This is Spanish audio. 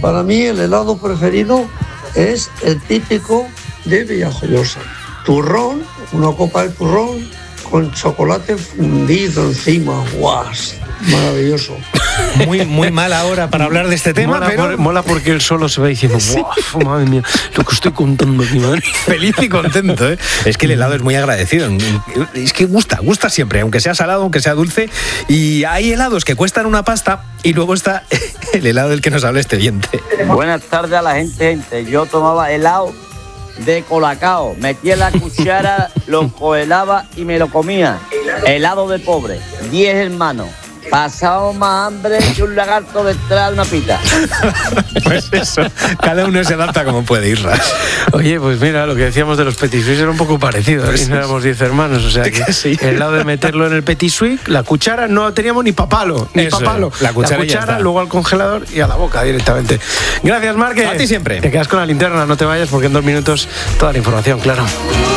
Para mí el helado preferido es el típico de Villajoyosa. Turrón, una copa de turrón con chocolate fundido encima. ¡Guas! Maravilloso. Muy mala hora para hablar de este tema, pero... Mola porque él solo se va diciendo, ¡guau! Madre mía, lo que estoy contando aquí, madre. Feliz y contento, ¿eh? Es que el helado es muy agradecido. Es que gusta siempre, aunque sea salado, aunque sea dulce. Y hay helados que cuestan una pasta y luego está el helado del que nos habla este oyente. Buenas tardes a la gente. Yo tomaba helado de Colacao, metía la cuchara, lo congelaba y me lo comía. Helado de pobre, 10 hermanos. Pasamos más hambre que un lagarto detrás de una pita. Pues eso, cada uno se adapta como puede, Irra. Oye, pues mira, lo que decíamos de los petit suisse era un poco parecido. Aquí no éramos 10 hermanos, o sea que sí. El lado de meterlo en el petit suisse, la cuchara, no teníamos ni papalo. La cuchara luego al congelador y a la boca directamente. Gracias, Márquez. A ti siempre. Te quedas con la linterna, no te vayas porque en 2 minutos toda la información, claro.